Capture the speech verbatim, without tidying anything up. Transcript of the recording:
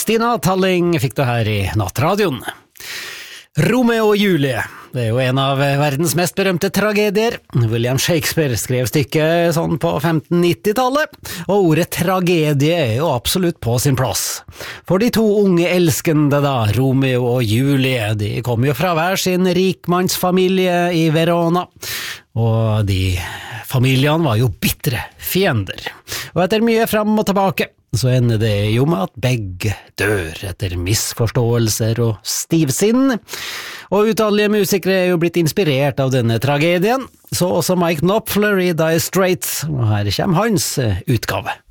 Stina Talling fikk du her i Nattradioen. Romeo og Julie, det er jo en av verdens mest berømte tragedier. William Shakespeare skrev stykket sånn på femten nittitallet, og ordet tragedie er jo absolutt på sin plass. For de to unge elskende da, Romeo og Julie, de kom jo fra hver sin rikmannsfamilie i Verona, og de familiene var jo bittre fiender. Og etter mye fram og tilbake, så ender det jo med at begge dør etter misforståelser og stivsinn. Og utallige musikere er jo blitt inspirert av denne tragedien, så også Mike Knopfler i Dire Straits, og her kommer hans utgave.